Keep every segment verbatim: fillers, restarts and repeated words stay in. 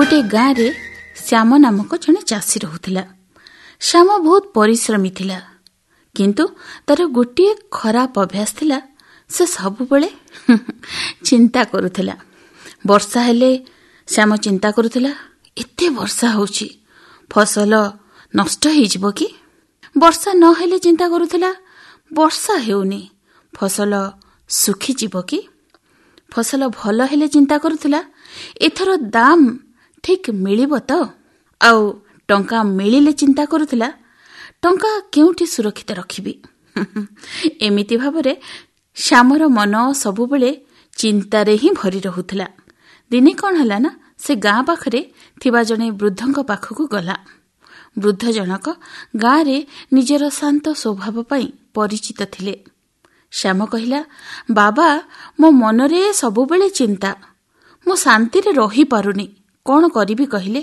गोटे गाँव रे श्याम नामक जड़े चाषी रोला। श्याम बहुत परिश्रमी थिला, किंतु तार गोटे खराब अभ्यास थिला, से सबुबले चिंता करुथिला। वर्षा हेले श्याम चिंता करुथिला, एते वर्षा होउची फसल नष्ट होइजिबो कि। वर्षा न हेले चिंता करुथिला, वर्षा हेउनी फसल सुखी जीवो कि। फसल भल हेले चिंता करुथिला, एथर दाम ठीक मिलिबो तो। आउ टंका मिलिले चिंता करुथिला, टंका केउठी सुरक्षित रखिबी। एमिति भाबरे श्यामर मन सबुबले चिंतारे ही भरी रहुथिला। दिने कौन हला ना, से गाँ पाखरे थिबा जने वृद्धंक पाखकु गला। वृद्ध जनक गाँ रे निजर शांत स्वभाव पई परिचित थिले। श्याम कहिला, बाबा मो मनरे सबुबले चिंता, मो शांति रे रही पारुनी, कौन करिबी कहिले।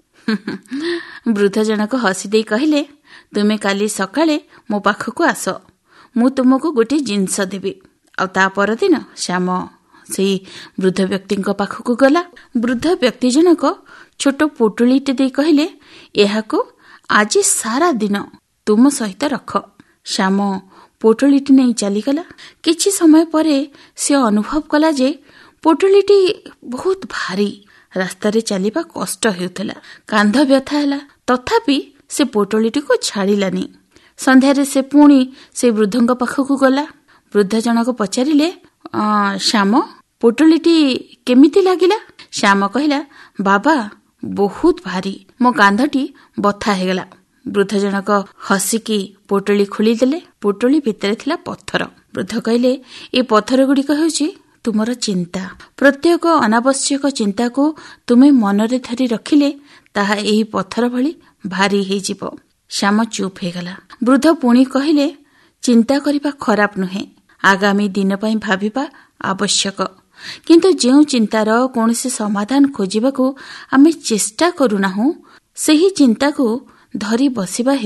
वृद्ध जनक हसी देई कहिले, तुमे काली सकाळे मो पाखकु आस, मु तुमको गोटे जिनस देबी। आ ता परदिन श्याम सेई वृद्ध व्यक्ति पाखकु गला। वृद्ध व्यक्ति जनक छोट पोटुलीटे देई कहिले, एहाको आज सारा दिन तुम सहित रख। श्याम पोटुलीटी नहीं चलीगला। किछि समय परे से अनुभव कला जे पोटुलीटी बहुत भारी, रास्तारे चलिबा कष्ट हेउथला, कांध व्यथा हैला। तथापि से पोटुलीटी को छाड़िलानी। संध्यारे से पुणी से वृद्धंक पाखकु गला। वृद्ध जनक पचारिले, श्याम पोटुलीटी केमिति लागिला। श्याम कहिला, बाबा बहुत भारी, मो कांधटी बथा हेगला। वृद्ध जनक हसिकी पोटली खोलिदेले। पोटली भितर थिला पत्थर। वृद्ध कहिले, ए पत्थर गुड़िक हेउची तुमर चिंता। प्रत्येक अनावश्यक चिंता को तुमे मनरे धरी रखिले ताहा एही पत्थर भली भारी हे जिवो। श्याम चुप हेगला। वृद्ध पुणी कहिले, चिंता करिबा खराब नुहे, आगामी दिन पई भाबिबा आवश्यक। किंतु जेउ चिंतार कोनोसी समाधान खोजिबाकू आमे चेष्टा करूनाहु, सेही चिंता को धरी बसिबा